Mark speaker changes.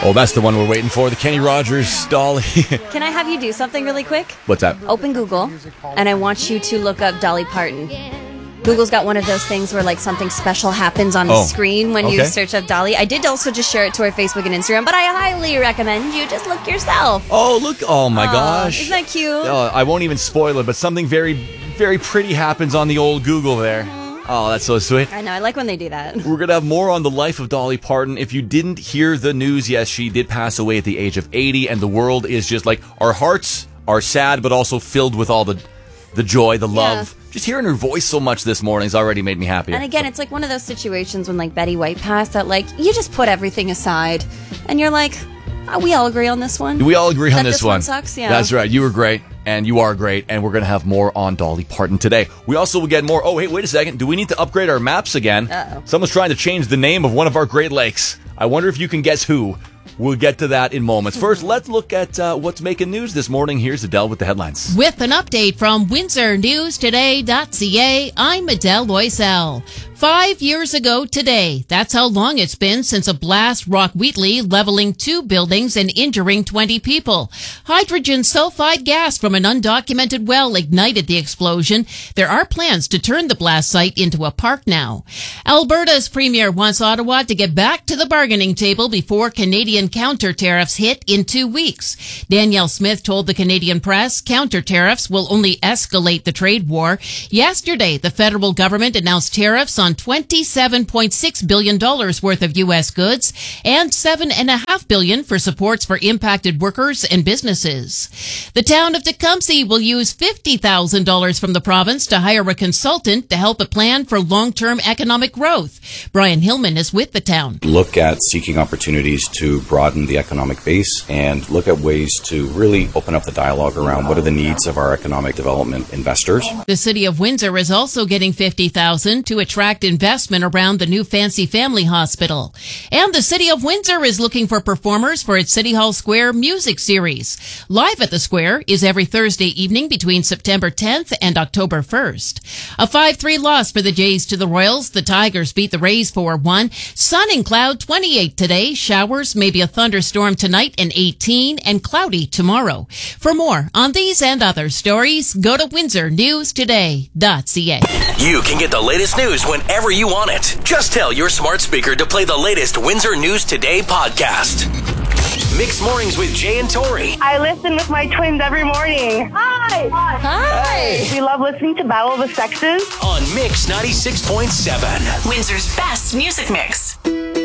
Speaker 1: Oh, that's the one we're waiting for. The Kenny Rogers Dolly.
Speaker 2: Can I have you do something really quick?
Speaker 1: What's that?
Speaker 2: Open Google, and I want you to look up Dolly Parton. Google's got one of those things where like something special happens on the screen when you search up Dolly. I did also just share it to our Facebook and Instagram, but I highly recommend you just look yourself.
Speaker 1: Oh, look. Oh, my gosh.
Speaker 2: Isn't that cute?
Speaker 1: I won't even spoil it, but something very, very pretty happens on the old Google there. Oh, that's so sweet.
Speaker 2: I know. I like when they do that.
Speaker 1: We're going to have more on the life of Dolly Parton. If you didn't hear the news, yes, she did pass away at the age of 80, and the world is just like, our hearts are sad, but also filled with all the joy, the love. Just hearing her voice so much this morning has already made me happy.
Speaker 2: And again, it's like one of those situations when like Betty White passed that like you just put everything aside and you're like, we all agree on this one.
Speaker 1: We all agree on this one.
Speaker 2: Sucks, yeah.
Speaker 1: That's right. You were great and you are great, and we're going to have more on Dolly Parton today. We also will get more. Oh, hey, wait a second. Do we need to upgrade our maps again?
Speaker 2: Uh-oh.
Speaker 1: Someone's trying to change the name of one of our Great Lakes. I wonder if you can guess who. We'll get to that in moments. First, let's look at what's making news this morning. Here's Adele with the headlines.
Speaker 3: With an update from WindsorNewsToday.ca, I'm Adele Loisel. 5 years ago today, that's how long it's been since a blast rocked Wheatley, leveling 2 buildings and injuring 20 people. Hydrogen sulfide gas from an undocumented well ignited the explosion. There are plans to turn the blast site into a park now. Alberta's premier wants Ottawa to get back to the bargaining table before Canadian counter tariffs hit in 2 weeks. Danielle Smith told the Canadian press counter tariffs will only escalate the trade war. Yesterday, the federal government announced tariffs on $27.6 billion worth of U.S. goods and $7.5 billion for supports for impacted workers and businesses. The town of Tecumseh will use $50,000 from the province to hire a consultant to help it plan for long-term economic growth. Brian Hillman is with the town.
Speaker 4: Look at seeking opportunities to broaden the economic base and look at ways to really open up the dialogue around what are the needs of our economic development investors.
Speaker 3: The city of Windsor is also getting $50,000 to attract investment around the new Fancy Family Hospital. And the city of Windsor is looking for performers for its City Hall Square music series. Live at the Square is every Thursday evening between September 10th and October 1st. A 5-3 loss for the Jays to the Royals. The Tigers beat the Rays 4-1. Sun and cloud 28 today. Showers, maybe a thunderstorm tonight and 18, and cloudy tomorrow. For more on these and other stories, go to WindsorNewsToday.ca.
Speaker 5: You can get the latest news whenever you want it. Just tell your smart speaker to play the latest Windsor News Today podcast. Mixed Mornings with Jay and Tori.
Speaker 6: I listen with my twins every morning. Hi!
Speaker 2: Hi!
Speaker 6: We love listening to Battle of the Sexes
Speaker 5: On Mix 96.7.
Speaker 7: Windsor's best music mix.